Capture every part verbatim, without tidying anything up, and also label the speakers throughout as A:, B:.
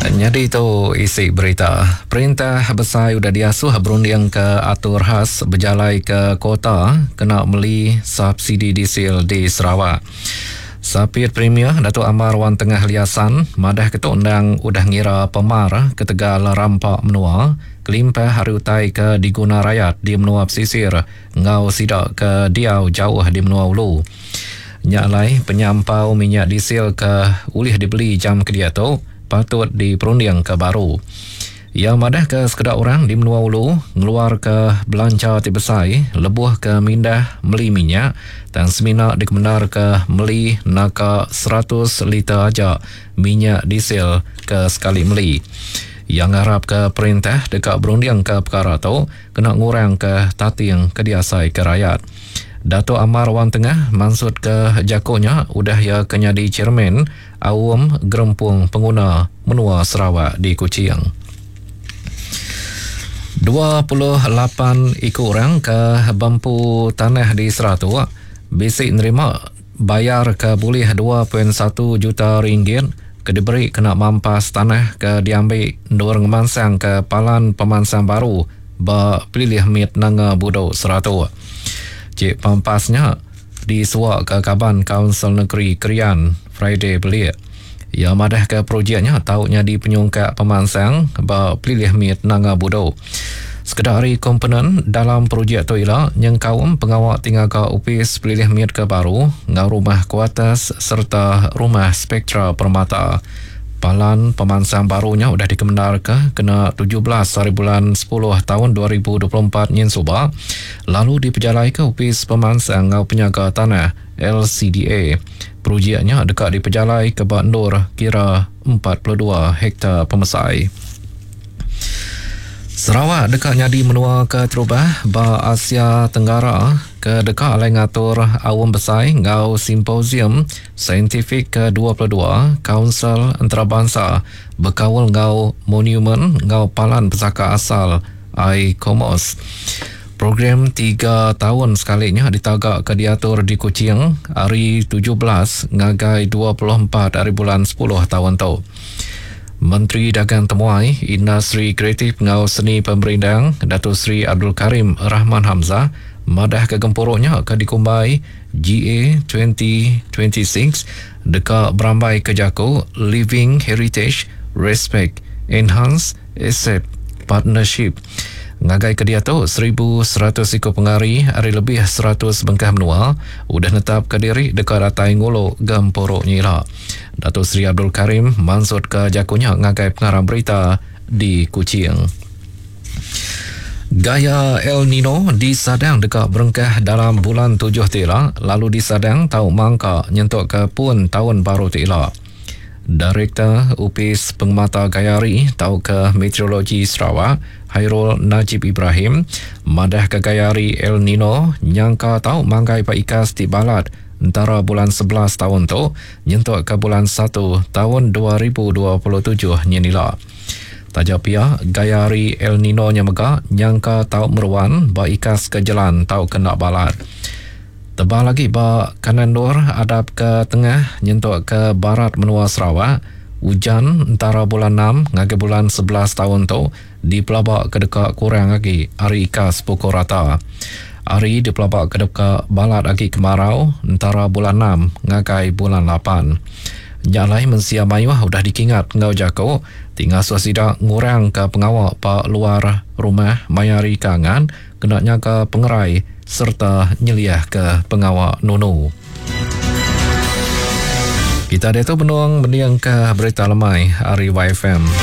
A: Jadi itu isi berita. Perintah Besar sudah diasuh berunding ke atur khas berjalai ke kota kena beli subsidi diesel di Sarawak. Sapir Premier Datuk Amar Wan Tengah Liasan madah ketua undang udah ngira pemar ke Tegal rampak menua kelimpah hari utai ke diguna rakyat di menua pesisir ngau sidak ke diau jauh di menua ulu. Nyalai penyampau minyak diesel ke ulih dibeli jam kedia tu patut diperunding ke baru. Yang madah ke sekedar orang di menua ulu ngeluar ke belanja tibesai lebuh ke mindah meli minyak dan semina dikebenar ke meli naka seratus liter aja minyak diesel ke sekali meli. Yang harap ke perintah dekat berunding ke perkara tu kena ngurang ke tating kediasai ke rakyat. Datuk Amar Wan Tengah maksud ke jakonya udah ya kenyadi chairman awam gerempung pengguna menua Sarawak di Kuching. dua puluh lapan ikut orang ke bampu tanah di Seratu basic nerima bayar ke boleh dua perpuluhan satu juta ringgit ke diberi kena mampas tanah ke diambil dua ngemansang ke palan pemansang baru ba pilih mit nanga budok Seratu. Cik pampasnya disuak ke Kaban Kaunsil Negeri Krian Friday belia. Ya madah ke projeknya tahunya di penyungkak pemansang ba pilih mit nanga budo. Sekedari komponen dalam projek tu ialah yang kaum pengawal tinggal ke upis pilih mit ke baru ngau rumah kuatas serta rumah spektra permata. Palan pemansang barunya sudah dikebenar ke kena tujuh belas hari bulan sepuluh tahun dua ribu dua puluh empat nyen suba lalu diperjalai ke upis pemansang ngau penyaga tanah L C D A. Projeknya dekat diperjalai ke Bandur kira empat puluh dua hektar pemesai. Sarawak dekat nyadi menua ke terubah ba Asia Tenggara ke dekat alai ngatur awam besar ngau simposium saintifik ke dua puluh dua Kaunsil Antarabangsa berkawal ngau monumen ngau palan pesaka asal I C O M O S. Program tiga tahun sekalinya ditagak ke diatur di Kuching hari tujuh belas ngagai dua puluh empat hari bulan sepuluh tahun tu. Menteri Dagang Temuai, Industri Kreatif ngau Seni Pemberindang, Datuk Seri Abdul Karim Rahman Hamzah, madah ke gempuruknya ke dikumbai G A dua ribu dua puluh enam dekat berambai ke jako Living Heritage, Respect, Enhance, Asset, Partnership. Ngagai ke dia tu seribu seratus ikut pengari hari lebih seratus bengkah menua udah netap ke diri dekat atai ngolo gempuruk nyila. Datuk Seri Abdul Karim mansud ke jakunya ngagai pengarang berita di Kuching. Gaya El Nino disadang dekat berengkah dalam bulan tujuh tila lalu disadang tahu mangka nyentuk ke pun tahun baru tila. Direktur Upis Pengamata Gayari tahu ke Meteorologi Sarawak Hairul Najib Ibrahim madah ke Gayari El Nino nyangka tahu manggai paikas di balat antara bulan sebelas tahun tu nyentuk ke bulan satu tahun dua ribu dua puluh tujuh nyenila. Tajak pia Gayari El Nino nya mega nyangka tahu meruan baikas ke jalan tahu kena balat. Tebal lagi ba kanan dor adap ke tengah nyentuk ke barat menua Sarawak hujan antara bulan enam ngagi bulan sebelas tahun tu di pelabak ke dekat kurang lagi hari ikas pukul rata. Hari di pelabak ke dekat balat lagi kemarau antara bulan enam ngagai bulan lapan. Nyalai mensia mayuah udah dikingat ngau jako tinggal suasida ngurang ke pengawal pa luar rumah mayari kangan kenaknya ke pengerai serta nyeliah ke pengawal nunu. Kita ada tu benuang mendiang ke berita lemai hari Y F M.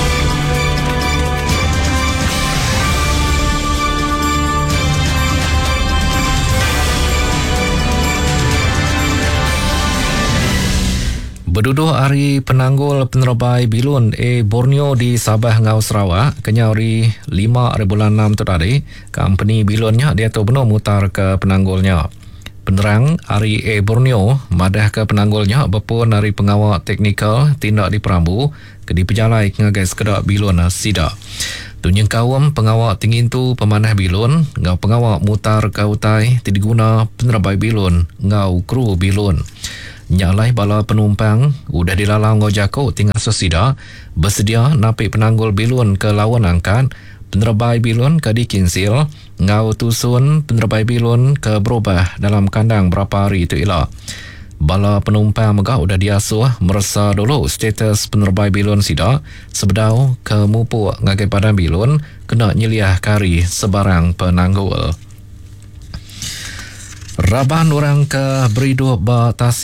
A: Berduduk hari penanggul penerobai bilun E Borneo di Sabah ngau Sarawak kenyari lima hari bulan enam tu tadi company bilunnya dia tu benar mutar ke penanggulnya. Penerang hari E Borneo madah ke penanggulnya berpun hari pengawal teknikal tindak di Perambu ke di pejalai ngagai sekedar bilun sida. Tunyeng kawam pengawal tingin tu pemanah bilun ngau pengawal mutar ke utai tidak guna penerobai bilun ngau kru bilun. Nyalai bala penumpang udah dilalang ngojako tinggal sesida bersedia napik penanggul bilun ke lawan angkat, penerbai bilun ke dikinsil, ngau tusun penerbai bilun ke berubah dalam kandang berapa hari itu ilah. Bala penumpang megah udah diasuh merasa dulu status penerbai bilun sida sebedau ke mupuk ngagai padan bilun kena nyeliah kari sebarang penanggul. Raban orang ke beridu batas